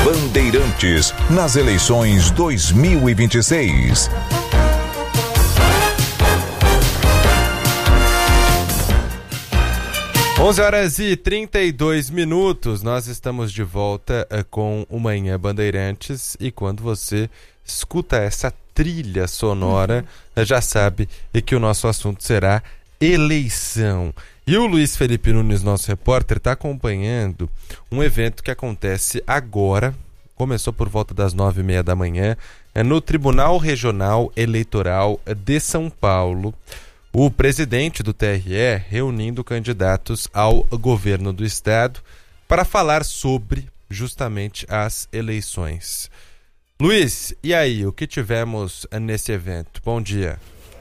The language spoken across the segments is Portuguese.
Bandeirantes nas eleições 2026. Onze horas e 32 minutos, nós estamos de volta com o Manhã Bandeirantes e quando você escuta essa trilha sonora, já sabe que o nosso assunto será eleição. E o Luiz Felipe Nunes, nosso repórter, está acompanhando um evento que acontece agora, começou por volta das 9h30 da manhã, no Tribunal Regional Eleitoral de São Paulo. O presidente do TRE reunindo candidatos ao governo do estado para falar sobre justamente as eleições. Luiz, e aí, o que tivemos nesse evento? Bom dia.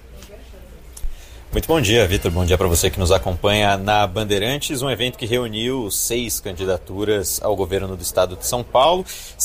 Muito bom dia, Vitor. Bom dia para você que nos acompanha na Bandeirantes, um evento que reuniu 6 candidaturas ao governo do estado de São Paulo,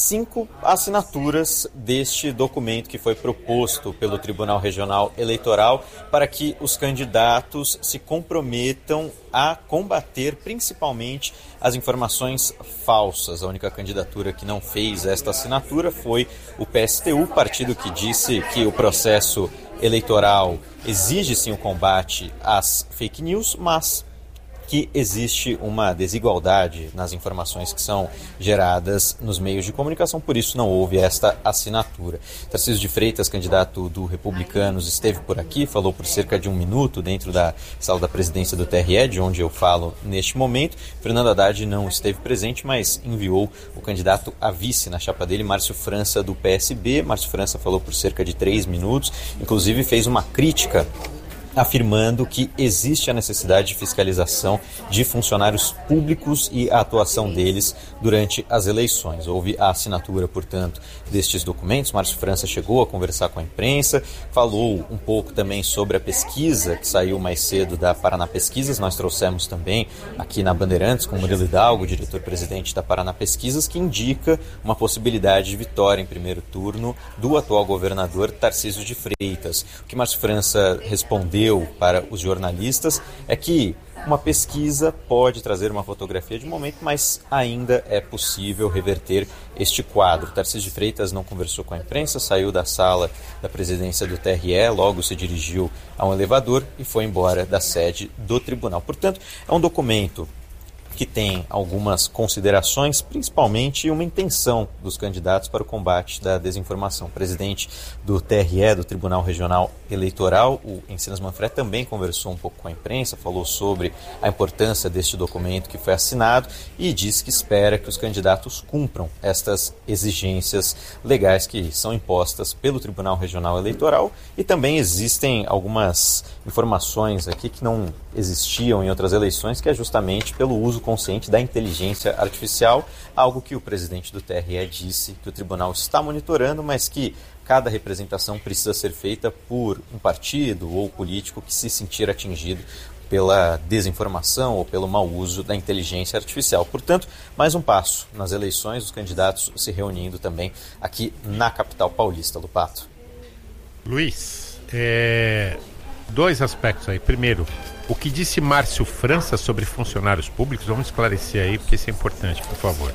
5 assinaturas deste documento que foi proposto pelo Tribunal Regional Eleitoral para que os candidatos se comprometam a combater principalmente as informações falsas. A única candidatura que não fez esta assinatura foi o PSTU, partido que disse que o processo eleitoral exige sim o combate às fake news, mas que existe uma desigualdade nas informações que são geradas nos meios de comunicação, por isso não houve esta assinatura. Tarcísio de Freitas, candidato do Republicanos, esteve por aqui, falou por cerca de 1 minuto dentro da sala da presidência do TRE, de onde eu falo neste momento. Fernando Haddad não esteve presente, mas enviou o candidato a vice na chapa dele, Márcio França, do PSB. Márcio França falou por cerca de 3 minutos, inclusive fez uma crítica afirmando que existe a necessidade de fiscalização de funcionários públicos e a atuação deles durante as eleições. Houve a assinatura, portanto, destes documentos. Márcio França chegou a conversar com a imprensa, falou um pouco também sobre a pesquisa que saiu mais cedo da Paraná Pesquisas. Nós trouxemos também aqui na Bandeirantes com o Murilo Hidalgo, diretor-presidente da Paraná Pesquisas, que indica uma possibilidade de vitória em primeiro turno do atual governador Tarcísio de Freitas. O que Márcio França respondeu para os jornalistas é que uma pesquisa pode trazer uma fotografia de momento, mas ainda é possível reverter este quadro. Tarcísio de Freitas não conversou com a imprensa, saiu da sala da presidência do TRE, logo se dirigiu a um elevador e foi embora da sede do tribunal. Portanto, é um documento que tem algumas considerações, principalmente uma intenção dos candidatos para o combate da desinformação. O presidente do TRE, do Tribunal Regional Eleitoral, o Encinas Manfred, também conversou um pouco com a imprensa, falou sobre a importância deste documento que foi assinado e disse que espera que os candidatos cumpram estas exigências legais que são impostas pelo Tribunal Regional Eleitoral, e também existem algumas informações aqui que não existiam em outras eleições, que é justamente pelo uso consciente da inteligência artificial, algo que o presidente do TRE disse que o tribunal está monitorando, mas que cada representação precisa ser feita por um partido ou político que se sentir atingido pela desinformação ou pelo mau uso da inteligência artificial. Portanto, mais um passo nas eleições, os candidatos se reunindo também aqui na capital paulista, Lupato. Luiz, 2 aspectos aí. Primeiro, o que disse Márcio França sobre funcionários públicos? Vamos esclarecer aí, porque isso é importante, por favor.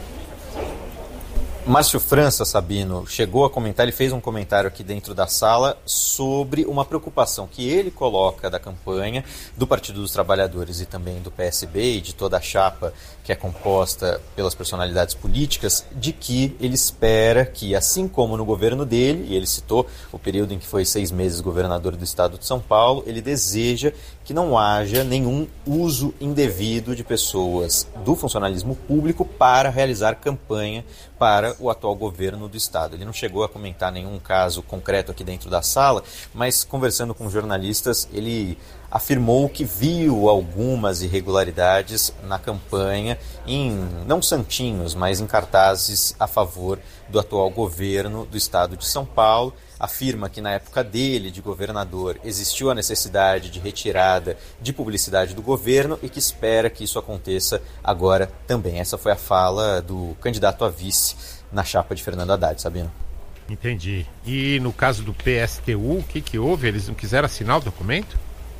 Márcio França, Sabino, chegou a comentar, ele fez um comentário aqui dentro da sala sobre uma preocupação que ele coloca da campanha do Partido dos Trabalhadores e também do PSB e de toda a chapa que é composta pelas personalidades políticas, de que ele espera que, assim como no governo dele, e ele citou o período em que foi 6 meses governador do estado de São Paulo, ele deseja que não haja nenhum uso indevido de pessoas do funcionalismo público para realizar campanha para o atual governo do estado. Ele não chegou a comentar nenhum caso concreto aqui dentro da sala, mas conversando com jornalistas, ele afirmou que viu algumas irregularidades na campanha, não santinhos, mas em cartazes a favor do atual governo do estado de São Paulo. Afirma que na época dele, de governador, existiu a necessidade de retirada de publicidade do governo e que espera que isso aconteça agora também. Essa foi a fala do candidato a vice na chapa de Fernando Haddad, Sabino. Entendi. E no caso do PSTU, o que houve? Eles não quiseram assinar o documento?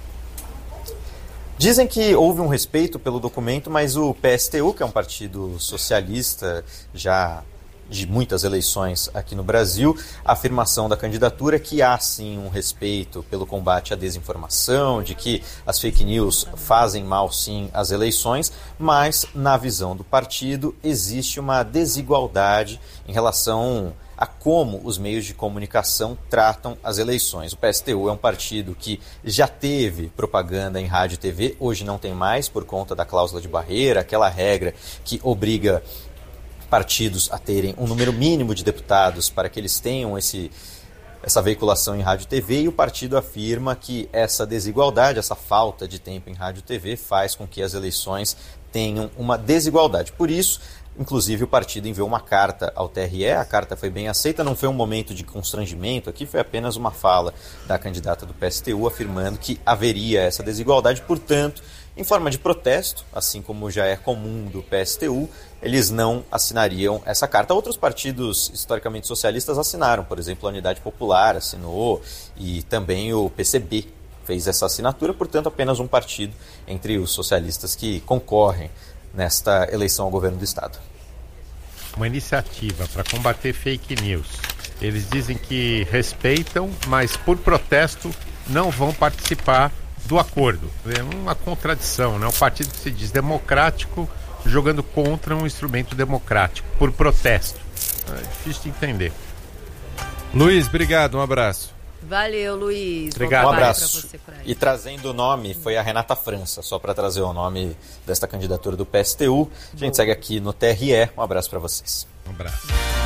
Dizem que houve um respeito pelo documento, mas o PSTU, que é um partido socialista já de muitas eleições aqui no Brasil, a afirmação da candidatura é que há sim um respeito pelo combate à desinformação, de que as fake news fazem mal sim às eleições, mas na visão do partido existe uma desigualdade em relação a como os meios de comunicação tratam as eleições. O PSTU é um partido que já teve propaganda em rádio e TV, hoje não tem mais por conta da cláusula de barreira, aquela regra que obriga partidos a terem um número mínimo de deputados para que eles tenham essa veiculação em rádio e TV, e o partido afirma que essa desigualdade, essa falta de tempo em rádio e TV faz com que as eleições tenham uma desigualdade. Por isso, inclusive, o partido enviou uma carta ao TRE, a carta foi bem aceita, não foi um momento de constrangimento aqui, foi apenas uma fala da candidata do PSTU afirmando que haveria essa desigualdade, portanto, em forma de protesto, assim como já é comum do PSTU, eles não assinariam essa carta. Outros partidos historicamente socialistas assinaram, por exemplo, a Unidade Popular assinou e também o PCB fez essa assinatura, portanto, apenas um partido entre os socialistas que concorrem nesta eleição ao governo do Estado. Uma iniciativa para combater fake news. Eles dizem que respeitam, mas por protesto não vão participar do acordo. É uma contradição, né? O partido que se diz democrático jogando contra um instrumento democrático, por protesto. É difícil de entender. Luiz, obrigado, um abraço. Valeu, Luiz. Obrigado. Um abraço. E trazendo o nome, foi a Renata França, só para trazer o nome desta candidatura do PSTU. A gente segue aqui no TRE. Um abraço para vocês. Um abraço.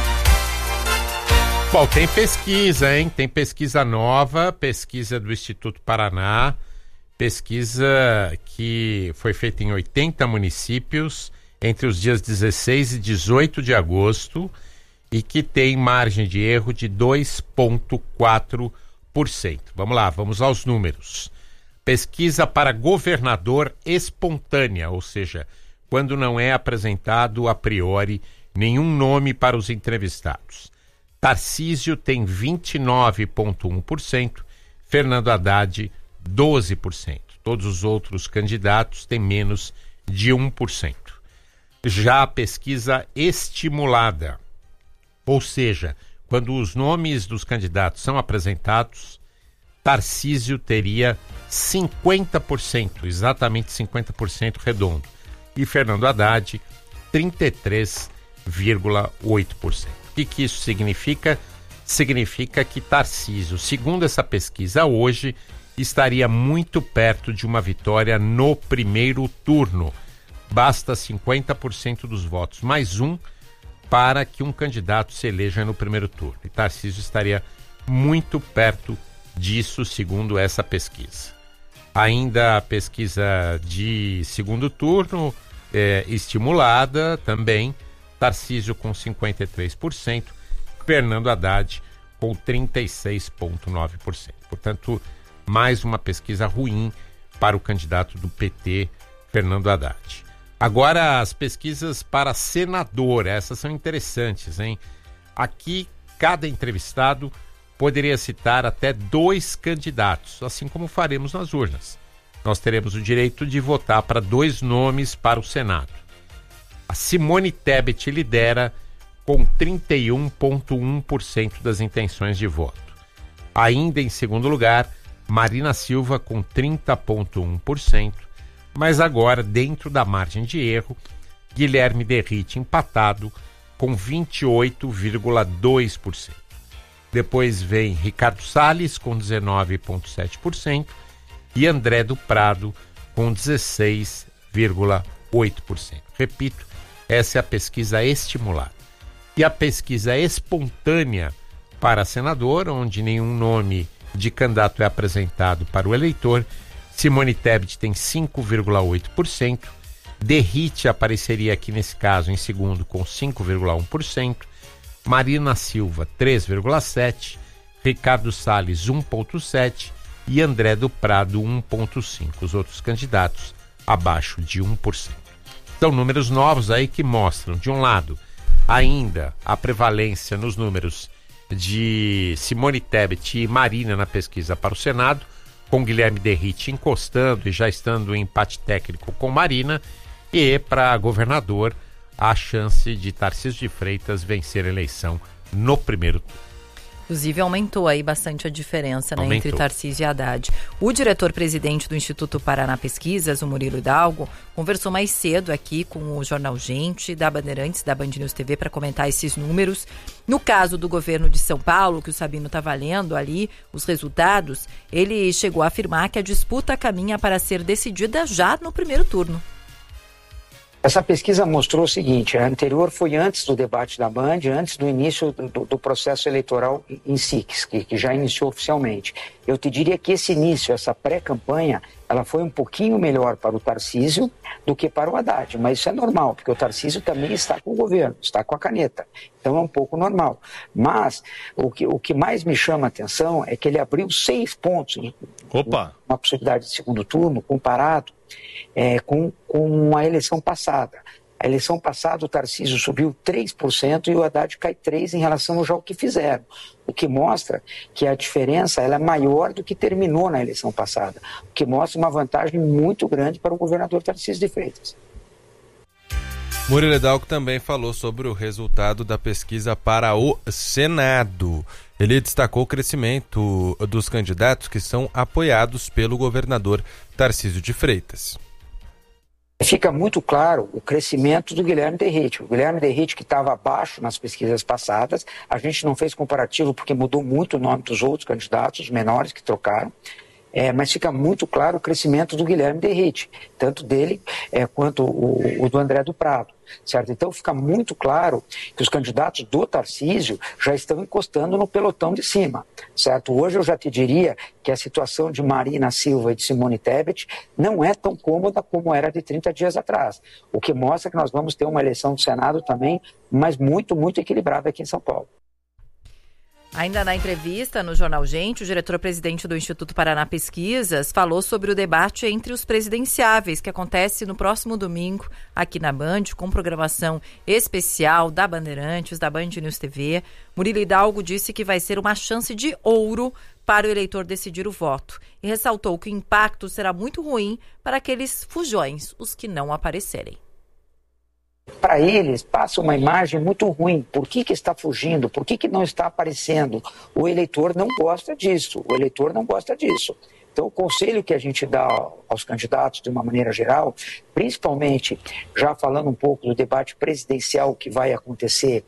Bom, tem pesquisa, hein? Tem pesquisa nova, pesquisa do Instituto Paraná, pesquisa que foi feita em 80 municípios entre os dias 16 e 18 de agosto e que tem margem de erro de 2,4%. Vamos lá, vamos aos números. Pesquisa para governador espontânea, ou seja, quando não é apresentado a priori nenhum nome para os entrevistados. Tarcísio tem 29,1%, Fernando Haddad 12%. Todos os outros candidatos têm menos de 1%. Já a pesquisa estimulada, ou seja, quando os nomes dos candidatos são apresentados, Tarcísio teria 50%, exatamente 50% redondo, e Fernando Haddad 33,8%. O que isso significa? Significa que Tarcísio, segundo essa pesquisa hoje, estaria muito perto de uma vitória no primeiro turno. Basta 50% dos votos, mais um, para que um candidato se eleja no primeiro turno. E Tarcísio estaria muito perto disso, segundo essa pesquisa. Ainda a pesquisa de segundo turno, estimulada também, Tarcísio com 53%, Fernando Haddad com 36,9%. Portanto, mais uma pesquisa ruim para o candidato do PT, Fernando Haddad. Agora, as pesquisas para senador, essas são interessantes, hein? Aqui, cada entrevistado poderia citar até 2 candidatos, assim como faremos nas urnas. Nós teremos o direito de votar para 2 nomes para o Senado. A Simone Tebet lidera com 31,1% das intenções de voto. Ainda em segundo lugar, Marina Silva com 30,1%, mas agora, dentro da margem de erro, Guilherme Derrite empatado com 28,2%. Depois vem Ricardo Salles com 19,7% e André do Prado com 16,8%. Repito, essa é a pesquisa estimulada. E a pesquisa espontânea para senador, onde nenhum nome de candidato é apresentado para o eleitor, Simone Tebet tem 5,8%, Derrite apareceria aqui nesse caso em segundo com 5,1%, Marina Silva 3,7%, Ricardo Salles 1,7% e André do Prado 1,5%. Os outros candidatos abaixo de 1%. São números novos aí que mostram, de um lado, ainda a prevalência nos números de Simone Tebet e Marina na pesquisa para o Senado, com Guilherme Derrite encostando e já estando em empate técnico com Marina, e para governador há chance de Tarcísio de Freitas vencer a eleição no primeiro turno. Inclusive, aumentou aí bastante a diferença, né, entre Tarcísio e Haddad. O diretor-presidente do Instituto Paraná Pesquisas, o Murilo Hidalgo, conversou mais cedo aqui com o Jornal Gente, da Bandeirantes, da Band News TV, para comentar esses números. No caso do governo de São Paulo, que o Sabino está valendo ali, os resultados, ele chegou a afirmar que a disputa caminha para ser decidida já no primeiro turno. Essa pesquisa mostrou o seguinte: a anterior foi antes do debate da Band, antes do início do processo eleitoral em si, que já iniciou oficialmente. Eu te diria que esse início, essa pré-campanha, ela foi um pouquinho melhor para o Tarcísio do que para o Haddad, mas isso é normal, porque o Tarcísio também está com o governo, está com a caneta, então é um pouco normal. Mas o que mais me chama a atenção é que ele abriu 6 pontos, uma possibilidade de segundo turno, comparado com a eleição passada. A eleição passada o Tarcísio subiu 3% e o Haddad cai 3% em relação ao que fizeram. O que mostra que a diferença ela é maior do que terminou na eleição passada. O que mostra uma vantagem muito grande para o governador Tarcísio de Freitas. Murilo Hidalgo também falou sobre o resultado da pesquisa para o Senado. Ele destacou o crescimento dos candidatos que são apoiados pelo governador Tarcísio de Freitas. Fica muito claro o crescimento do Guilherme Derrite. O Guilherme Derrite, que estava abaixo nas pesquisas passadas, a gente não fez comparativo porque mudou muito o nome dos outros candidatos, os menores que trocaram, mas fica muito claro o crescimento do Guilherme Derrite, tanto dele quanto o do André do Prado. Certo? Então fica muito claro que os candidatos do Tarcísio já estão encostando no pelotão de cima, certo? Hoje eu já te diria que a situação de Marina Silva e de Simone Tebet não é tão cômoda como era de 30 dias atrás, o que mostra que nós vamos ter uma eleição do Senado também, mas muito, muito equilibrada aqui em São Paulo. Ainda na entrevista no Jornal Gente, o diretor-presidente do Instituto Paraná Pesquisas falou sobre o debate entre os presidenciáveis, que acontece no próximo domingo aqui na Band, com programação especial da Bandeirantes, da Band News TV. Murilo Hidalgo disse que vai ser uma chance de ouro para o eleitor decidir o voto e ressaltou que o impacto será muito ruim para aqueles fujões, os que não aparecerem. Para eles, passa uma imagem muito ruim. Por que está fugindo? Por que não está aparecendo? O eleitor não gosta disso. Então, o conselho que a gente dá aos candidatos, de uma maneira geral, principalmente já falando um pouco do debate presidencial que vai acontecer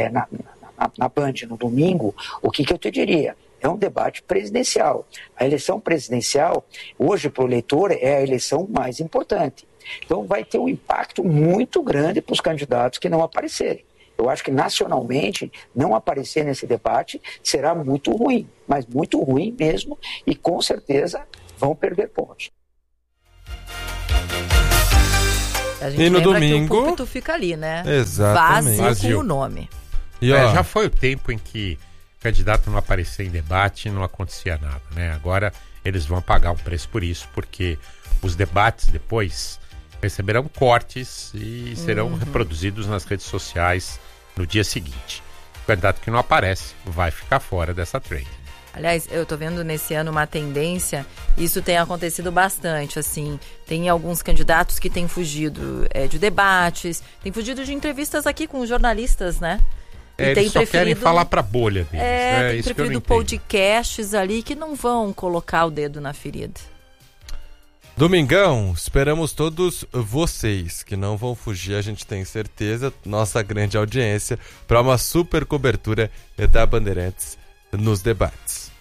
na Band no domingo, o que eu te diria? É um debate presidencial. A eleição presidencial, hoje, para o eleitor, é a eleição mais importante. Então vai ter um impacto muito grande para os candidatos que não aparecerem. Eu acho que nacionalmente não aparecer nesse debate será muito ruim, mas muito ruim mesmo, e com certeza vão perder pontos. A gente e no lembra domingo que o púlpito fica ali, né? Exatamente. Vazio com o nome. E, já foi o tempo em que o candidato não aparecia em debate e não acontecia nada, né? Agora eles vão pagar um preço por isso, porque os debates depois receberão cortes e serão reproduzidos nas redes sociais no dia seguinte. O candidato que não aparece vai ficar fora dessa trend. Aliás, eu tô vendo nesse ano uma tendência, isso tem acontecido bastante, assim, tem alguns candidatos que têm fugido de debates, têm fugido de entrevistas aqui com jornalistas, né? Eles só querem falar pra bolha deles. Tem isso preferido podcasts ali que não vão colocar o dedo na ferida. Domingão, esperamos todos vocês que não vão fugir, a gente tem certeza, nossa grande audiência, para uma super cobertura da Bandeirantes nos debates.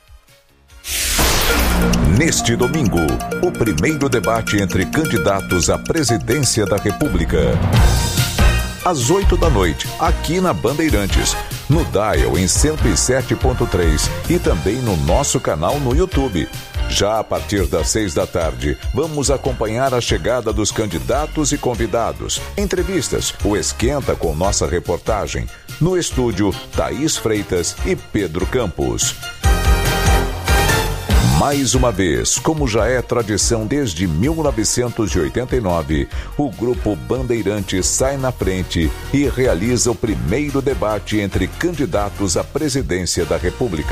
Neste domingo, o primeiro debate entre candidatos à presidência da República. Às 20h, aqui na Bandeirantes, no Dial em 107.3 e também no nosso canal no YouTube. Já a partir das 18h, vamos acompanhar a chegada dos candidatos e convidados, entrevistas, o Esquenta com nossa reportagem. No estúdio, Thaís Freitas e Pedro Campos. Mais uma vez, como já é tradição desde 1989, o Grupo Bandeirantes sai na frente e realiza o primeiro debate entre candidatos à presidência da República.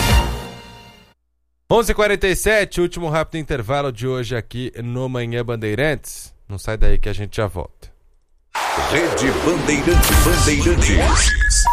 11h47, último rápido intervalo de hoje aqui no Manhã Bandeirantes. Não sai daí que a gente já volta. Rede Bandeirantes.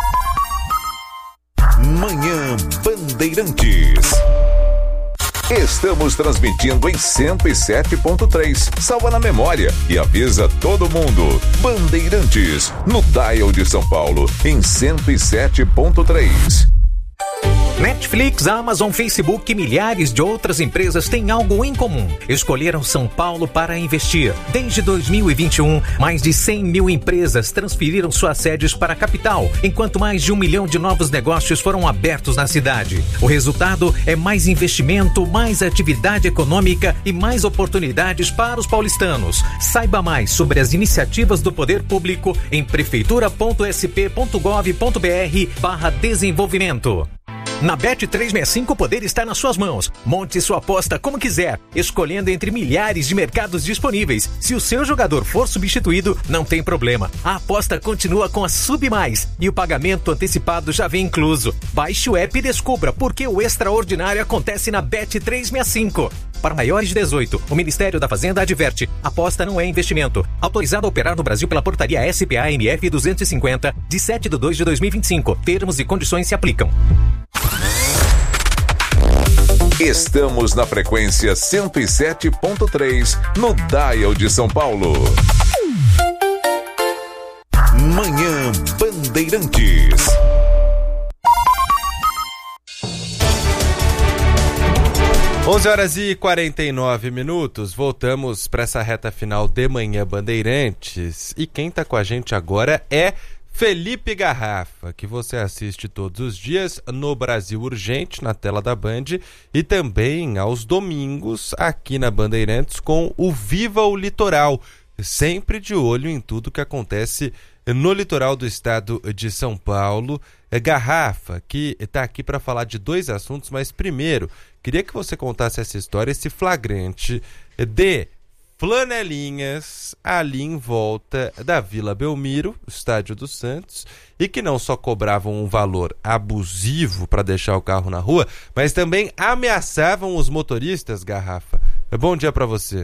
Manhã Bandeirantes. Estamos transmitindo em 107.3. Salva na memória e avisa todo mundo. Bandeirantes, no dial de São Paulo, em 107.3. Netflix, Amazon, Facebook e milhares de outras empresas têm algo em comum. Escolheram São Paulo para investir. Desde 2021, mais de 100 mil empresas transferiram suas sedes para a capital, enquanto mais de 1 milhão de novos negócios foram abertos na cidade. O resultado é mais investimento, mais atividade econômica e mais oportunidades para os paulistanos. Saiba mais sobre as iniciativas do poder público em prefeitura.sp.gov.br/desenvolvimento. Na Bet365 o poder está nas suas mãos. Monte sua aposta como quiser, escolhendo entre milhares de mercados disponíveis. Se o seu jogador for substituído, não tem problema. A aposta continua com a SubMais e o pagamento antecipado já vem incluso. Baixe o app e descubra por que o extraordinário acontece na Bet365. Para maiores de 18, o Ministério da Fazenda adverte: aposta não é investimento. Autorizado a operar no Brasil pela portaria SPA-MF 250, de 7/2/2025. Termos e condições se aplicam. Estamos na frequência 107.3, no dial de São Paulo. Manhã Bandeirantes. Onze horas e 49 minutos, voltamos para essa reta final de Manhã Bandeirantes. E quem está com a gente agora é Felipe Garrafa, que você assiste todos os dias no Brasil Urgente, na tela da Band, e também aos domingos aqui na Bandeirantes com o Viva o Litoral, sempre de olho em tudo que acontece no litoral do estado de São Paulo. Garrafa, que está aqui para falar de dois assuntos, mas primeiro, queria que você contasse essa história, esse flagrante de flanelinhas ali em volta da Vila Belmiro, estádio do Santos, e que não só cobravam um valor abusivo para deixar o carro na rua, mas também ameaçavam os motoristas, Garrafa. Bom dia para você.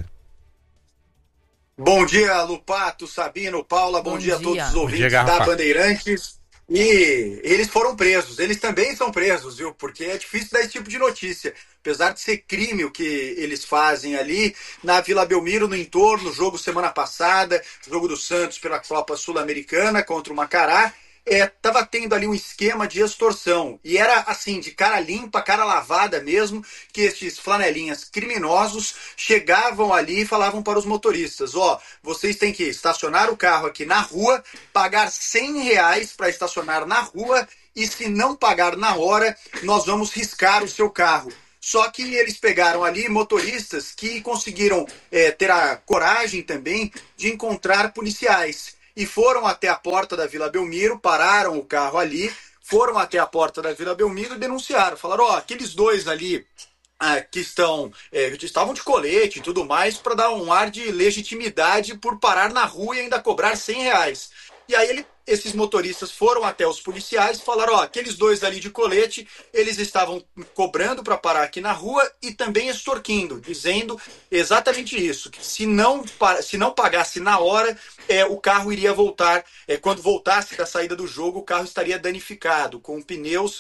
Bom dia, Lupato, Sabino, Paula, bom dia a todos os ouvintes da Bandeirantes. E eles foram presos, eles também são presos, viu? Porque é difícil dar esse tipo de notícia. Apesar de ser crime o que eles fazem ali na Vila Belmiro, no entorno, jogo semana passada, jogo do Santos pela Copa Sul-Americana contra o Macará, tava tendo ali um esquema de extorsão. E era assim, de cara limpa, cara lavada mesmo, que estes flanelinhas criminosos chegavam ali e falavam para os motoristas: vocês têm que estacionar o carro aqui na rua, pagar R$100 para estacionar na rua, e se não pagar na hora, nós vamos riscar o seu carro. Só que eles pegaram ali motoristas que conseguiram ter a coragem também de encontrar policiais. E foram até a porta da Vila Belmiro, pararam o carro ali, foram até a porta da Vila Belmiro e denunciaram. Falaram: aqueles dois ali que estavam de colete e tudo mais, para dar um ar de legitimidade por parar na rua e ainda cobrar R$100. E aí esses motoristas foram até os policiais e falaram: aqueles dois ali de colete, eles estavam cobrando para parar aqui na rua e também extorquindo, dizendo exatamente isso, que se não pagasse na hora, o carro iria voltar, quando voltasse da saída do jogo, o carro estaria danificado, com pneus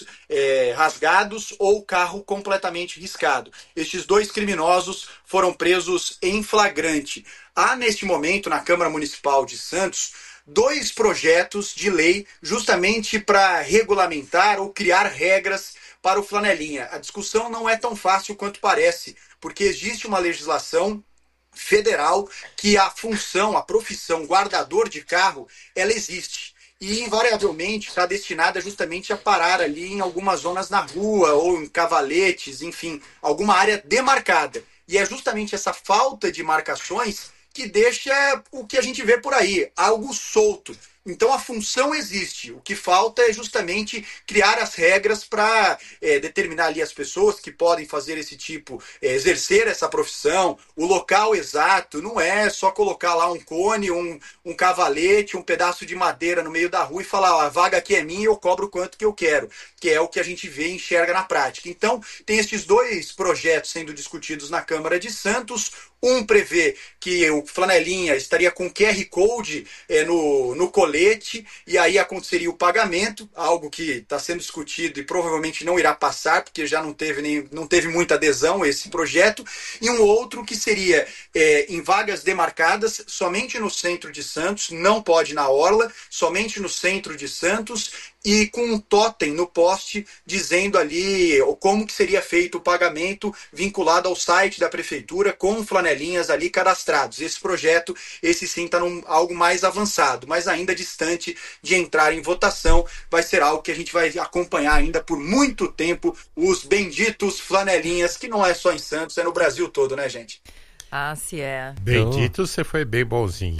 rasgados ou o carro completamente riscado. Estes dois criminosos foram presos em flagrante. Há neste momento, na Câmara Municipal de Santos, 2 projetos de lei justamente para regulamentar ou criar regras para o flanelinha. A discussão não é tão fácil quanto parece, porque existe uma legislação federal que a profissão guardador de carro, ela existe. E invariavelmente está destinada justamente a parar ali em algumas zonas na rua ou em cavaletes, enfim, alguma área demarcada. E é justamente essa falta de marcações que deixa o que a gente vê por aí, algo solto. Então a função existe, o que falta é justamente criar as regras para determinar ali as pessoas que podem fazer esse tipo, exercer essa profissão, o local exato, não é só colocar lá um cone, um cavalete, um pedaço de madeira no meio da rua e falar, a vaga aqui é minha, eu cobro quanto que eu quero, que é o que a gente vê e enxerga na prática. Então tem esses 2 projetos sendo discutidos na Câmara de Santos. Um prevê que o flanelinha estaria com QR Code no colete e aí aconteceria o pagamento, algo que está sendo discutido e provavelmente não irá passar, porque já não teve muita adesão a esse projeto. E um outro que seria em vagas demarcadas, somente no centro de Santos, não pode na orla, somente no centro de Santos, e com um totem no poste dizendo ali como que seria feito o pagamento vinculado ao site da prefeitura com flanelinhas ali cadastrados. Esse projeto, esse sim está algo mais avançado, mas ainda distante de entrar em votação. Vai ser algo que a gente vai acompanhar ainda por muito tempo, os benditos flanelinhas, que não é só em Santos, é no Brasil todo, né, gente? Ah, se é. Bendito, você foi bem bonzinho.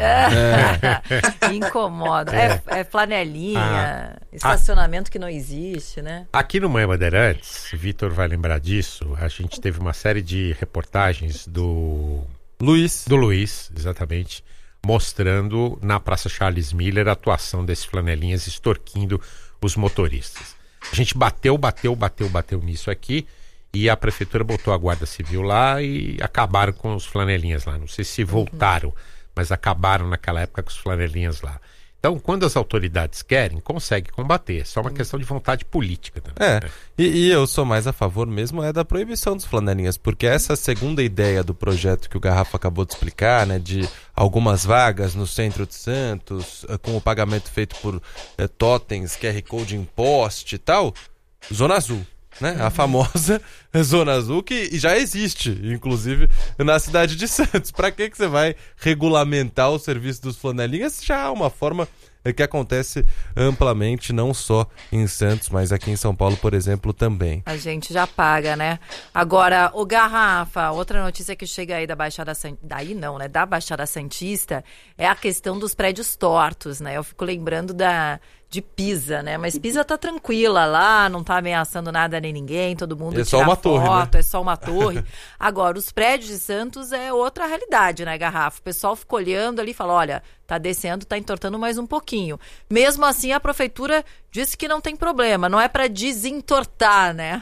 Incomoda. É flanelinha, estacionamento que não existe, né? Aqui no Manhã Bandeirantes, Vitor vai lembrar disso, a gente teve uma série de reportagens do Luiz, exatamente, mostrando na Praça Charles Miller a atuação desses flanelinhas extorquindo os motoristas. A gente bateu nisso aqui. E a prefeitura botou a Guarda Civil lá e acabaram com os flanelinhas lá. Não sei se voltaram, mas acabaram naquela época com os flanelinhas lá. Então, quando as autoridades querem, consegue combater. É só uma questão de vontade política também. E eu sou mais a favor mesmo da proibição dos flanelinhas, porque essa segunda ideia do projeto que o Garrafa acabou de explicar, né, de algumas vagas no centro de Santos, com o pagamento feito por totens, QR Code em poste e tal, Zona Azul. Né? A famosa Zona Azul, que já existe, inclusive, na cidade de Santos. Para que você vai regulamentar o serviço dos flanelinhas? Já há uma forma que acontece amplamente, não só em Santos, mas aqui em São Paulo, por exemplo, também. A gente já paga, né? Agora, o Garrafa, outra notícia que chega aí da Baixada da Baixada Santista, é a questão dos prédios tortos, né? Eu fico lembrando de Pisa, né? Mas Pisa tá tranquila lá, não tá ameaçando nada nem ninguém, todo mundo tira foto, torre, né? É só uma torre. Agora, os prédios de Santos é outra realidade, né, Garrafa? O pessoal fica olhando ali e fala, olha, tá descendo, tá entortando mais um pouquinho. Mesmo assim, a prefeitura disse que não tem problema, não é para desentortar, né?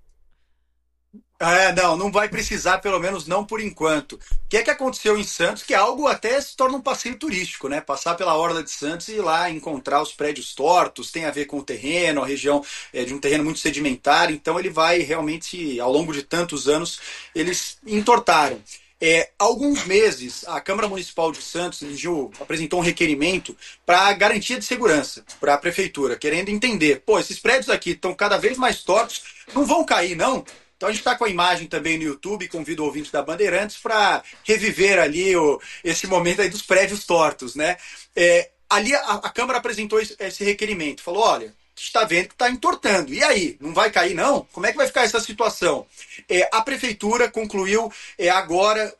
Não vai precisar, pelo menos não por enquanto. O que é que aconteceu em Santos, que algo até se torna um passeio turístico, né? Passar pela Orla de Santos e ir lá encontrar os prédios tortos, tem a ver com o terreno, a região de um terreno muito sedimentar, então ele vai realmente, ao longo de tantos anos, eles entortaram. Há alguns meses, a Câmara Municipal de Santos apresentou um requerimento para garantia de segurança para a prefeitura, querendo entender, esses prédios aqui estão cada vez mais tortos, não vão cair, não? Então a gente está com a imagem também no YouTube, convido o ouvinte da Bandeirantes para reviver ali esse momento aí dos prédios tortos, né? Ali a Câmara apresentou esse requerimento, falou, olha, a gente está vendo que está entortando. E aí? Não vai cair, não? Como é que vai ficar essa situação? A Prefeitura concluiu agora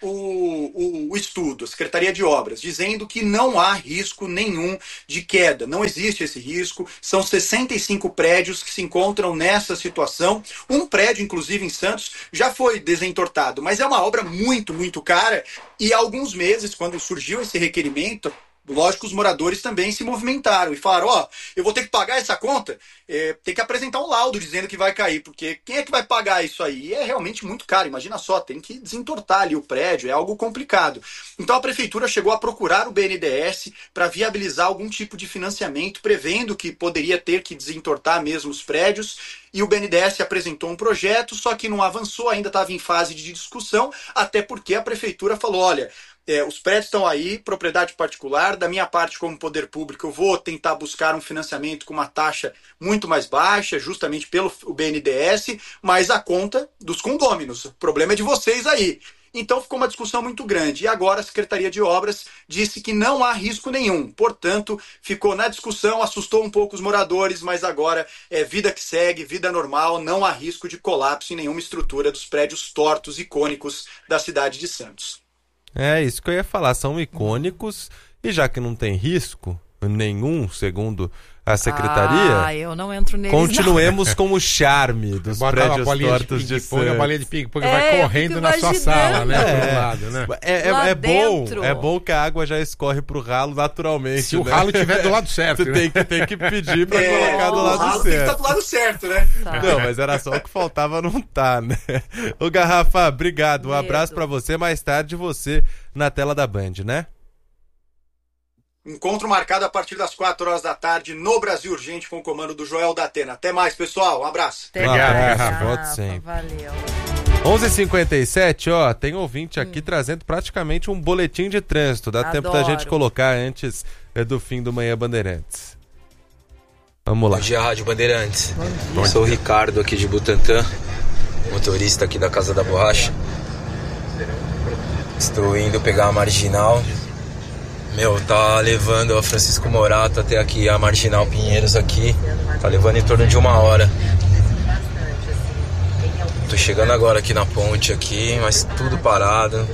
o estudo, a Secretaria de Obras, dizendo que não há risco nenhum de queda. Não existe esse risco. São 65 prédios que se encontram nessa situação. Um prédio, inclusive, em Santos, já foi desentortado. Mas é uma obra muito, muito cara. E há alguns meses, quando surgiu esse requerimento, lógico, os moradores também se movimentaram e falaram, eu vou ter que pagar essa conta, tem que apresentar um laudo dizendo que vai cair, porque quem é que vai pagar isso aí? E é realmente muito caro, imagina só, tem que desentortar ali o prédio, é algo complicado. Então a prefeitura chegou a procurar o BNDES para viabilizar algum tipo de financiamento, prevendo que poderia ter que desentortar mesmo os prédios, e o BNDES apresentou um projeto, só que não avançou, ainda estava em fase de discussão, até porque a prefeitura falou, olha, os prédios estão aí, propriedade particular, da minha parte como poder público eu vou tentar buscar um financiamento com uma taxa muito mais baixa, justamente pelo BNDES, mas a conta dos condôminos, o problema é de vocês aí. Então ficou uma discussão muito grande. E agora a Secretaria de Obras disse que não há risco nenhum. Portanto, ficou na discussão, assustou um pouco os moradores, mas agora é vida que segue, vida normal, não há risco de colapso em nenhuma estrutura dos prédios tortos icônicos da cidade de Santos. É isso que eu ia falar, são icônicos e já que não tem risco, nenhum, segundo a secretaria. Eu não entro neles. Continuemos com o charme dos prédios tortos de Põe a bolinha de ping-pong, vai correndo na sua sala, né? Pro lado, né? É bom que a água já escorre pro ralo naturalmente. Se o ralo estiver do lado certo. Você tem que pedir pra colocar do lado certo. Tem que estar do lado certo, né? Tá. Não, mas era só o que faltava não tá, né? Ô, Garrafa, obrigado. Um abraço pra você. Mais tarde você na tela da Band, né? Encontro marcado a partir das 4 horas da tarde no Brasil Urgente com o comando do Joel da Atena. Até mais, pessoal. Um abraço. Obrigado, voto sempre. Valeu. 11h57, ó, tem ouvinte aqui trazendo praticamente um boletim de trânsito. Dá tempo da gente colocar antes do fim do Manhã Bandeirantes. Vamos lá. Bom dia, Rádio Bandeirantes. Sou o Ricardo aqui de Butantã, motorista aqui da Casa da Borracha. Estou indo pegar a Marginal. Tá levando a Francisco Morato até aqui, a Marginal Pinheiros aqui. Tá levando em torno de 1 hora. Tô chegando agora aqui na ponte aqui, mas tudo parado.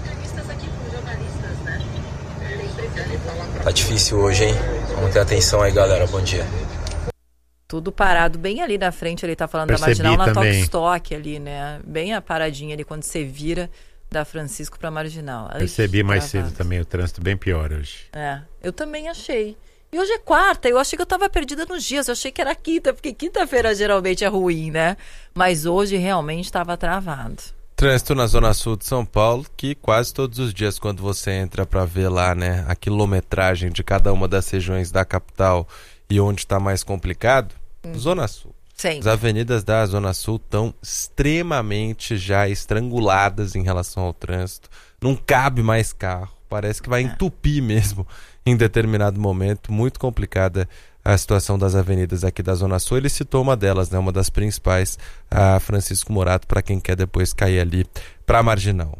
Tá difícil hoje, hein? Vamos ter atenção aí, galera. Bom dia. Tudo parado, bem ali na frente, ele tá falando Percebi da Marginal, também. na Tokstok ali, né? Bem a paradinha ali, quando você vira da Francisco pra Marginal. Percebi mais cedo também, o trânsito bem pior hoje. Eu também achei. E hoje é quarta, eu achei que eu tava perdida nos dias, eu achei que era quinta, porque quinta-feira geralmente é ruim, né? Mas hoje realmente estava travado. Trânsito na Zona Sul de São Paulo, que quase todos os dias, quando você entra para ver lá, né, a quilometragem de cada uma das regiões da capital e onde está mais complicado, Zona Sul. Sim. As avenidas da Zona Sul estão extremamente já estranguladas em relação ao trânsito. Não cabe mais carro. Parece que vai entupir mesmo em determinado momento. Muito complicada a situação das avenidas aqui da Zona Sul. Ele citou uma delas, né? Uma das principais, a Francisco Morato, para quem quer depois cair ali para a Marginal.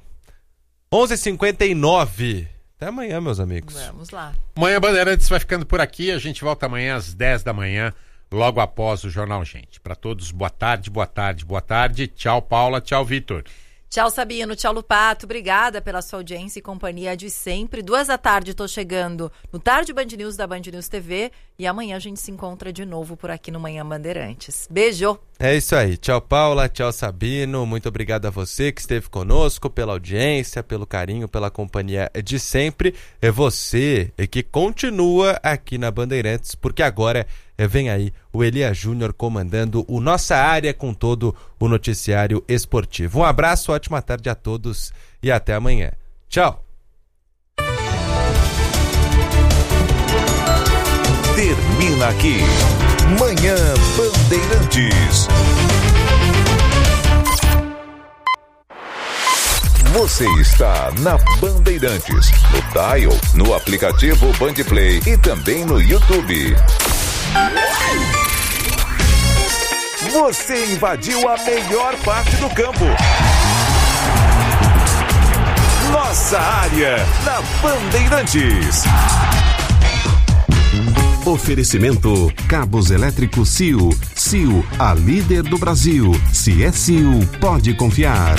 11h59. Até amanhã, meus amigos. Vamos lá. Manhã Bandeirantes vai ficando por aqui. A gente volta amanhã às 10 da manhã. Logo após o Jornal Gente. Para todos, boa tarde, boa tarde, boa tarde. Tchau, Paula. Tchau, Vitor. Tchau, Sabino. Tchau, Lupato. Obrigada pela sua audiência e companhia de sempre. 2 da tarde estou chegando no Tarde Band News da Band News TV. E amanhã a gente se encontra de novo por aqui no Manhã Bandeirantes. Beijo. É isso aí. Tchau, Paula. Tchau, Sabino. Muito obrigado a você que esteve conosco, pela audiência, pelo carinho, pela companhia de sempre. É você que continua aqui na Bandeirantes, porque agora vem aí o Elias Júnior comandando o Nossa Área com todo o noticiário esportivo. Um abraço, ótima tarde a todos e até amanhã. Tchau. Termina aqui Manhã Bandeirantes. Você está na Bandeirantes, no Dial, no aplicativo Bandplay e também no YouTube. Você invadiu a melhor parte do campo. Nossa Área, na Bandeirantes. Oferecimento Cabos Elétricos Sil. Sil, a líder do Brasil. Se é Sil, pode confiar.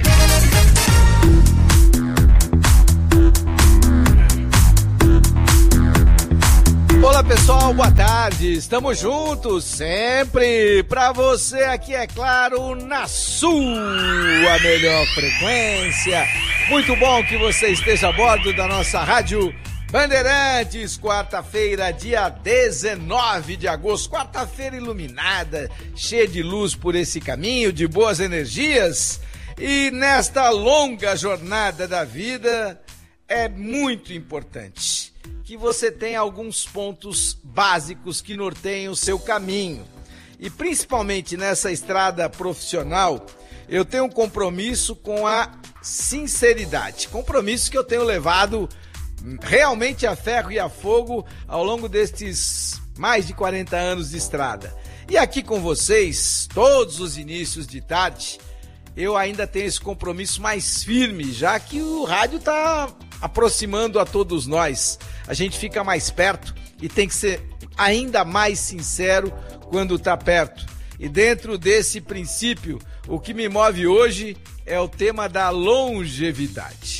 Olá pessoal, boa tarde, estamos juntos sempre pra você aqui, é claro, na sua melhor frequência. Muito bom que você esteja a bordo da nossa rádio Bandeirantes, quarta-feira, dia 19 de agosto, quarta-feira iluminada, cheia de luz por esse caminho, de boas energias. E nesta longa jornada da vida é muito importante que você tenha alguns pontos básicos que norteiam o seu caminho. E principalmente nessa estrada profissional, eu tenho um compromisso com a sinceridade. Compromisso que eu tenho levado realmente a ferro e a fogo ao longo destes mais de 40 anos de estrada. E aqui com vocês, todos os inícios de tarde, eu ainda tenho esse compromisso mais firme, já que o rádio está aproximando a todos nós. A gente fica mais perto e tem que ser ainda mais sincero quando está perto. E dentro desse princípio, o que me move hoje é o tema da longevidade.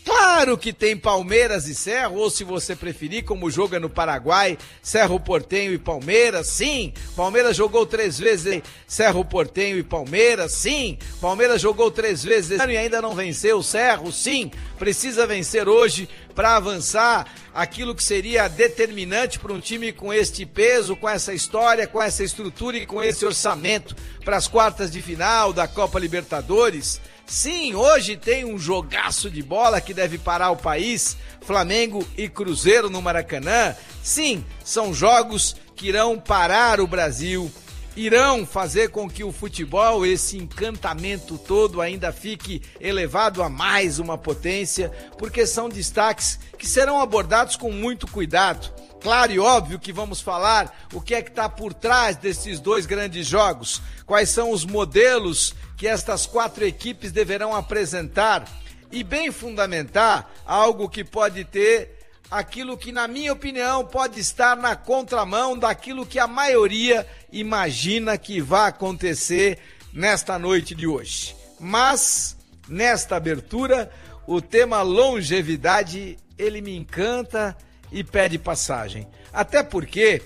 Claro que tem Palmeiras e Cerro, ou se você preferir, como joga no Paraguai, Cerro Porteño e Palmeiras, sim. Palmeiras jogou 3 vezes, Cerro Porteño e Palmeiras, sim. Palmeiras jogou 3 vezes esse ano e ainda não venceu o Cerro, sim. Precisa vencer hoje para avançar aquilo que seria determinante para um time com este peso, com essa história, com essa estrutura e com esse orçamento para as quartas de final da Copa Libertadores. Sim, hoje tem um jogaço de bola que deve parar o país, Flamengo e Cruzeiro no Maracanã. Sim, são jogos que irão parar o Brasil, irão fazer com que o futebol, esse encantamento todo, ainda fique elevado a mais uma potência, porque são destaques que serão abordados com muito cuidado. Claro e óbvio que vamos falar o que é que está por trás desses 2 grandes jogos, quais são os modelos que estas 4 equipes deverão apresentar e bem fundamentar algo que pode ter aquilo que, na minha opinião, pode estar na contramão daquilo que a maioria imagina que vai acontecer nesta noite de hoje. Mas, nesta abertura, o tema longevidade, ele me encanta e pede passagem. Até porque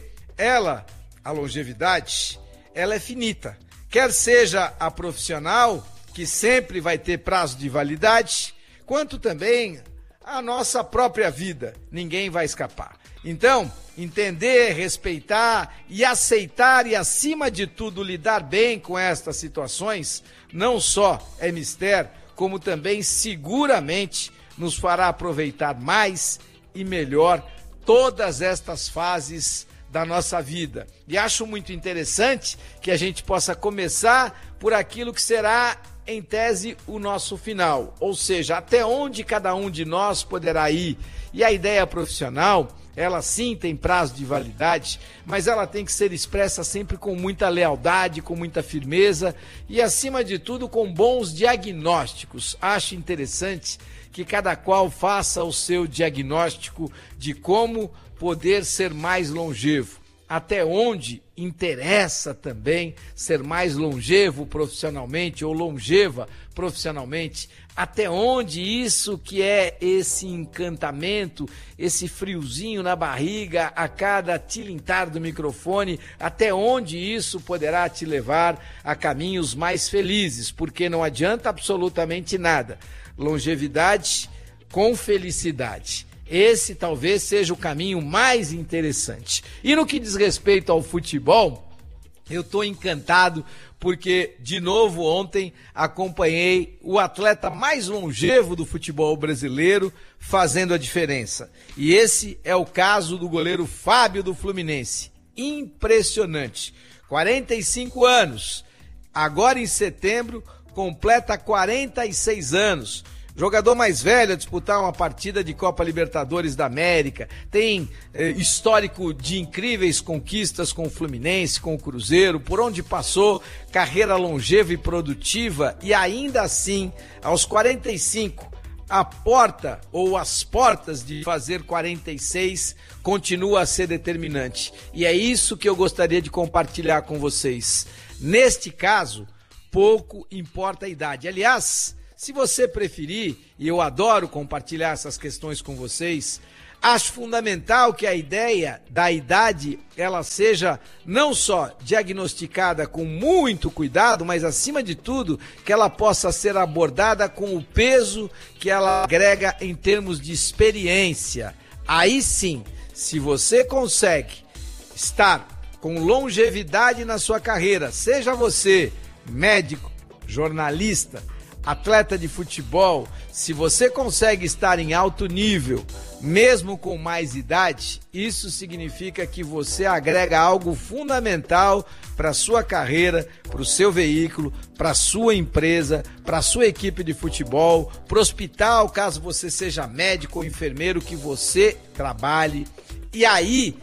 a longevidade, ela é finita. Quer seja a profissional, que sempre vai ter prazo de validade, quanto também a nossa própria vida. Ninguém vai escapar. Então, entender, respeitar e aceitar e, acima de tudo, lidar bem com estas situações, não só é mistério, como também seguramente nos fará aproveitar mais e melhor todas estas fases da nossa vida. E acho muito interessante que a gente possa começar por aquilo que será, em tese, o nosso final, ou seja, até onde cada um de nós poderá ir. E a ideia profissional, ela sim tem prazo de validade, mas ela tem que ser expressa sempre com muita lealdade, com muita firmeza e, acima de tudo, com bons diagnósticos. Acho interessante que cada qual faça o seu diagnóstico de como poder ser mais longevo. Até onde interessa também ser mais longevo profissionalmente ou longeva profissionalmente, até onde isso que é esse encantamento, esse friozinho na barriga a cada tilintar do microfone, até onde isso poderá te levar a caminhos mais felizes, porque não adianta absolutamente nada. Longevidade com felicidade. Esse talvez seja o caminho mais interessante. E no que diz respeito ao futebol, eu estou encantado porque, de novo, ontem acompanhei o atleta mais longevo do futebol brasileiro fazendo a diferença. E esse é o caso do goleiro Fábio do Fluminense. Impressionante. 45 anos. Agora em setembro, completa 46 anos. Jogador mais velho a disputar uma partida de Copa Libertadores da América, tem histórico de incríveis conquistas com o Fluminense, com o Cruzeiro, por onde passou, carreira longeva e produtiva, e ainda assim, aos 45, a porta ou as portas de fazer 46 continua a ser determinante. E é isso que eu gostaria de compartilhar com vocês. Neste caso, pouco importa a idade. Aliás, se você preferir, e eu adoro compartilhar essas questões com vocês, acho fundamental que a ideia da idade, ela seja não só diagnosticada com muito cuidado, mas acima de tudo, que ela possa ser abordada com o peso que ela agrega em termos de experiência. Aí sim, se você consegue estar com longevidade na sua carreira, seja você médico, jornalista, atleta de futebol, se você consegue estar em alto nível, mesmo com mais idade, isso significa que você agrega algo fundamental para a sua carreira, para o seu veículo, para a sua empresa, para a sua equipe de futebol, para o hospital, caso você seja médico ou enfermeiro, que você trabalhe. E aí,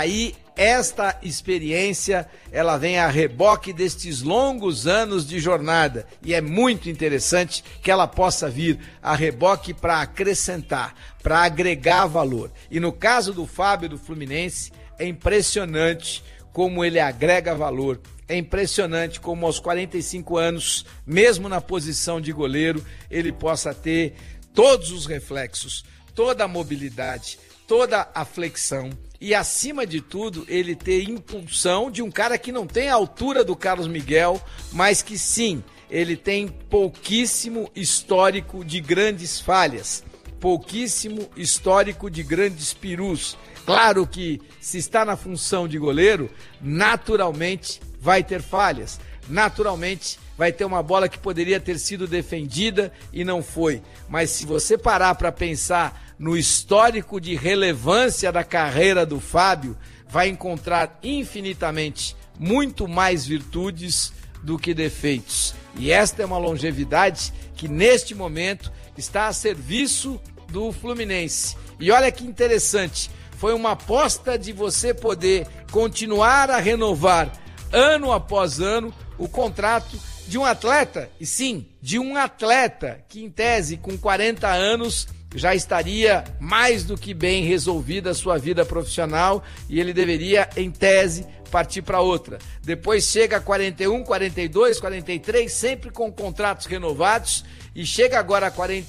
esta experiência, ela vem a reboque destes longos anos de jornada e é muito interessante que ela possa vir a reboque para acrescentar, para agregar valor. E no caso do Fábio do Fluminense, é impressionante como ele agrega valor. É impressionante como aos 45 anos, mesmo na posição de goleiro, ele possa ter todos os reflexos, toda a mobilidade, toda a flexão e, acima de tudo, ele ter impulsão de um cara que não tem a altura do Carlos Miguel, mas que sim, ele tem pouquíssimo histórico de grandes falhas, pouquíssimo histórico de grandes perus. Claro que se está na função de goleiro, naturalmente vai ter falhas, naturalmente vai ter uma bola que poderia ter sido defendida e não foi. Mas se você parar para pensar no histórico de relevância da carreira do Fábio, vai encontrar infinitamente muito mais virtudes do que defeitos. E esta é uma longevidade que neste momento está a serviço do Fluminense. E olha que interessante, foi uma aposta de você poder continuar a renovar ano após ano o contrato de um atleta, e sim, de um atleta que em tese com 40 anos já estaria mais do que bem resolvida a sua vida profissional e ele deveria, em tese, partir para outra. Depois chega a 41, 42, 43, sempre com contratos renovados, e chega agora a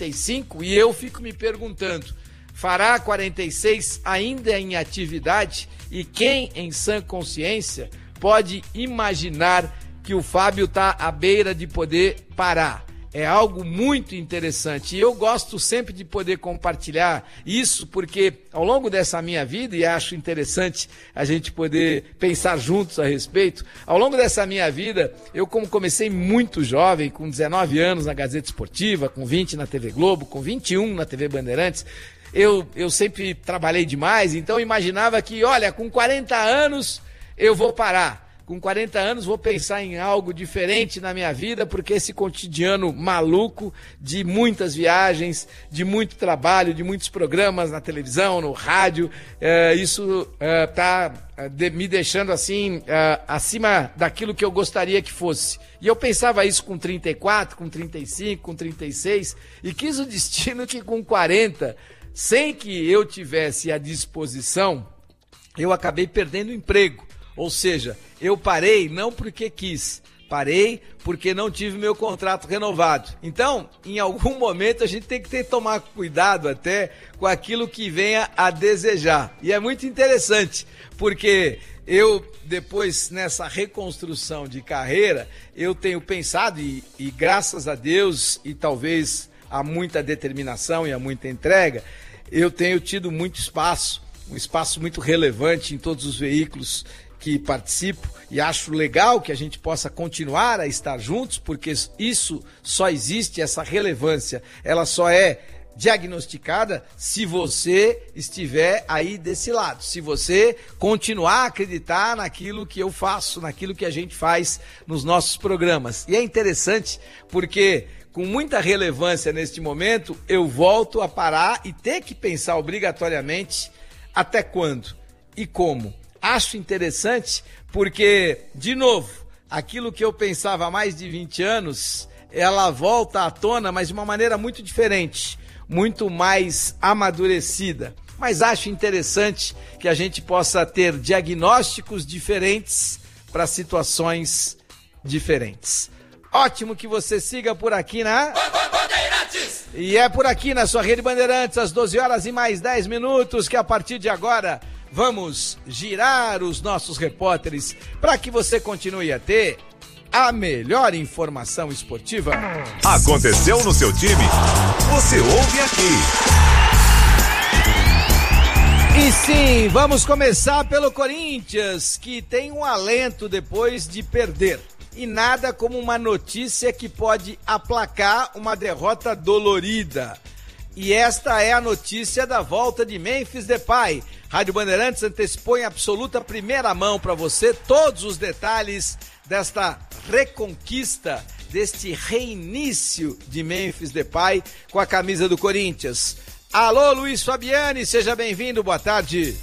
45 e eu fico me perguntando, fará 46 ainda em atividade? E quem, em sã consciência, pode imaginar que o Fábio está à beira de poder parar? É algo muito interessante e eu gosto sempre de poder compartilhar isso, porque ao longo dessa minha vida, e acho interessante a gente poder pensar juntos a respeito, ao longo dessa minha vida, eu como comecei muito jovem, com 19 anos na Gazeta Esportiva, com 20 na TV Globo, com 21 na TV Bandeirantes, eu sempre trabalhei demais, então eu imaginava que, olha, com 40 anos eu vou parar. Com 40 anos vou pensar em algo diferente na minha vida, porque esse cotidiano maluco de muitas viagens, de muito trabalho, de muitos programas na televisão, no rádio, isso está me deixando assim, acima daquilo que eu gostaria que fosse. E eu pensava isso com 34, com 35, com 36, e quis o destino que com 40, sem que eu tivesse à disposição, eu acabei perdendo o emprego. Ou seja, eu parei não porque quis, parei porque não tive meu contrato renovado. Então, em algum momento a gente tem que tomar cuidado até com aquilo que venha a desejar. E é muito interessante, porque eu, depois, nessa reconstrução de carreira, eu tenho pensado, e graças a Deus, e talvez a muita determinação e a muita entrega, eu tenho tido muito espaço, um espaço muito relevante em todos os veículos que participo, e acho legal que a gente possa continuar a estar juntos, porque isso só existe, essa relevância, ela só é diagnosticada se você estiver aí desse lado, se você continuar a acreditar naquilo que eu faço, naquilo que a gente faz nos nossos programas. E é interessante porque, com muita relevância neste momento, eu volto a parar e ter que pensar obrigatoriamente até quando e como. Acho interessante porque, de novo, aquilo que eu pensava há mais de 20 anos, ela volta à tona, mas de uma maneira muito diferente, muito mais amadurecida. Mas acho interessante que a gente possa ter diagnósticos diferentes para situações diferentes. Ótimo que você siga por aqui na Bandeirantes! E é por aqui na sua Rede Bandeirantes, às 12 horas e mais 10 minutos, que a partir de agora vamos girar os nossos repórteres para que você continue a ter a melhor informação esportiva. Aconteceu no seu time? Você ouve aqui. E sim, vamos começar pelo Corinthians, que tem um alento depois de perder. E nada como uma notícia que pode aplacar uma derrota dolorida. E esta é a notícia da volta de Memphis Depay. Rádio Bandeirantes antecipou em absoluta primeira mão para você todos os detalhes desta reconquista, deste reinício de Memphis Depay com a camisa do Corinthians. Alô, Luiz Fabiani, seja bem-vindo, boa tarde.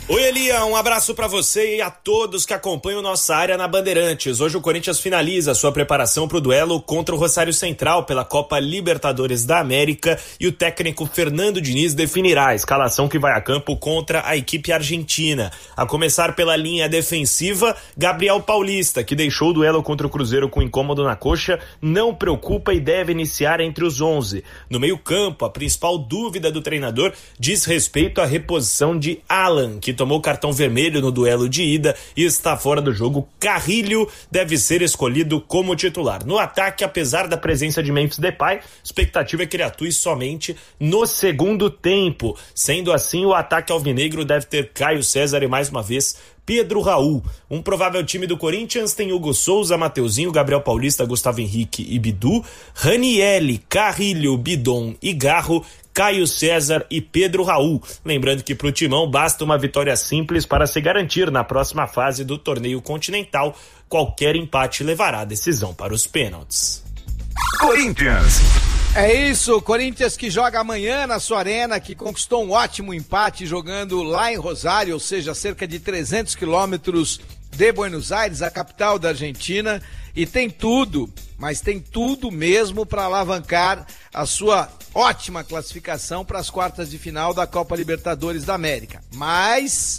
Oi, Elia, um abraço para você e a todos que acompanham nossa área na Bandeirantes. Hoje o Corinthians finaliza sua preparação para o duelo contra o Rosário Central pela Copa Libertadores da América e o técnico Fernando Diniz definirá a escalação que vai a campo contra a equipe argentina. A começar pela linha defensiva, Gabriel Paulista, que deixou o duelo contra o Cruzeiro com incômodo na coxa, não preocupa e deve iniciar entre os 11. No meio-campo, a principal dúvida do treinador diz respeito à reposição de Alan, que tomou cartão vermelho no duelo de ida e está fora do jogo. Carrilho deve ser escolhido como titular. No ataque, apesar da presença de Memphis Depay, a expectativa é que ele atue somente no segundo tempo. Sendo assim, o ataque alvinegro deve ter Caio César e, mais uma vez, Pedro Raul. Um provável time do Corinthians tem Hugo Souza, Mateuzinho, Gabriel Paulista, Gustavo Henrique e Bidu, Ranielli, Carrilho, Bidon e Garro, Caio César e Pedro Raul. Lembrando que para o Timão basta uma vitória simples para se garantir na próxima fase do torneio continental. Qualquer empate levará a decisão para os pênaltis. Corinthians. É isso, Corinthians que joga amanhã na sua arena, que conquistou um ótimo empate jogando lá em Rosário, ou seja, cerca de 300 quilômetros de Buenos Aires, a capital da Argentina, e tem tudo, mas tem tudo mesmo para alavancar a sua ótima classificação para as quartas de final da Copa Libertadores da América. Mas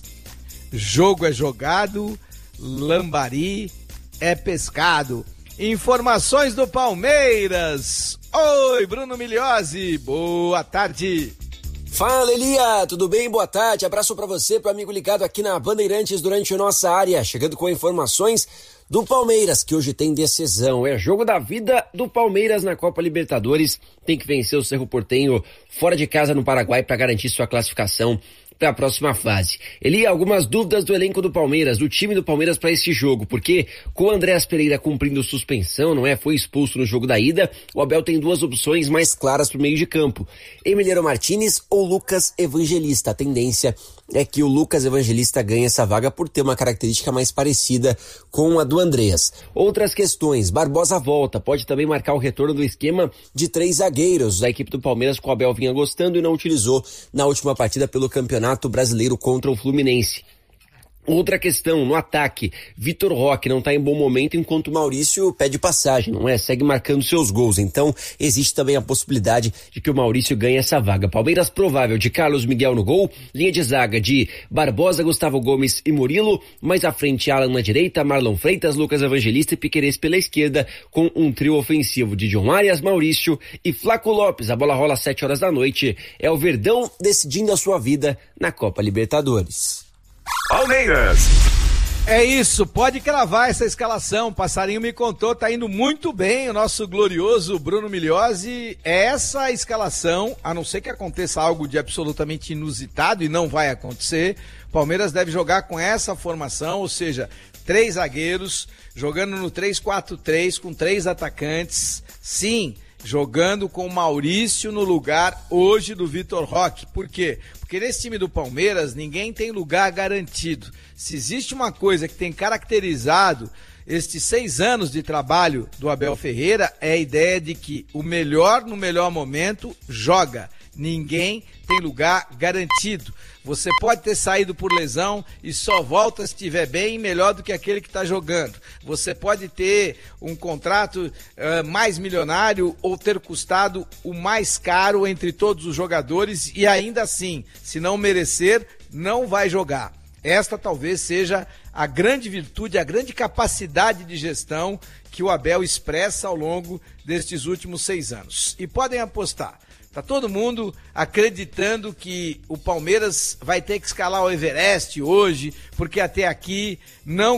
jogo é jogado, lambari é pescado. Informações do Palmeiras. Oi, Bruno Milhozzi, boa tarde. Fala, Elia, tudo bem? Boa tarde, abraço pra você, pro amigo ligado aqui na Bandeirantes durante a nossa área, chegando com informações do Palmeiras, que hoje tem decisão, é jogo da vida do Palmeiras na Copa Libertadores, tem que vencer o Cerro Porteño fora de casa no Paraguai para garantir sua classificação para a próxima fase. Elia, algumas dúvidas do elenco do Palmeiras, do time do Palmeiras para esse jogo, porque com o Andréas Pereira cumprindo suspensão, foi expulso no jogo da ida, o Abel tem duas opções mais claras para o meio de campo, Emiliano Martínez ou Lucas Evangelista. A tendência é que o Lucas Evangelista ganhe essa vaga por ter uma característica mais parecida com a do Andréas. Outras questões, Barbosa volta, pode também marcar o retorno do esquema de 3 zagueiros, a equipe do Palmeiras que o Abel vinha gostando e não utilizou na última partida pelo Campeonato Brasileiro contra o Fluminense. Outra questão, no ataque, Vitor Roque não está em bom momento enquanto o Maurício pede passagem, segue marcando seus gols, então existe também a possibilidade de que o Maurício ganhe essa vaga. Palmeiras provável de Carlos Miguel no gol, linha de zaga de Barbosa, Gustavo Gomes e Murilo, mais à frente Alan na direita, Marlon Freitas, Lucas Evangelista e Piquerez pela esquerda, com um trio ofensivo de John Arias, Maurício e Flaco Lopes. A bola rola às 7 horas da noite, é o Verdão decidindo a sua vida na Copa Libertadores. Palmeiras. É isso, pode cravar essa escalação, Passarinho me contou, tá indo muito bem o nosso glorioso Bruno Milhozzi. Essa escalação, a não ser que aconteça algo de absolutamente inusitado, e não vai acontecer, Palmeiras deve jogar com essa formação, ou seja, 3 zagueiros, jogando no 3-4-3 com 3 atacantes, sim, jogando com o Maurício no lugar hoje do Vitor Roque. Por quê? Porque nesse time do Palmeiras ninguém tem lugar garantido. Se existe uma coisa que tem caracterizado estes 6 anos de trabalho do Abel Ferreira, é a ideia de que o melhor no melhor momento joga. Ninguém tem lugar garantido. Você pode ter saído por lesão e só volta se estiver bem, melhor do que aquele que está jogando. Você pode ter um contrato mais milionário ou ter custado o mais caro entre todos os jogadores e ainda assim, se não merecer, não vai jogar. Esta talvez seja a grande virtude, a grande capacidade de gestão que o Abel expressa ao longo destes últimos 6 anos. E podem apostar. Tá todo mundo acreditando que o Palmeiras vai ter que escalar o Everest hoje, porque até aqui não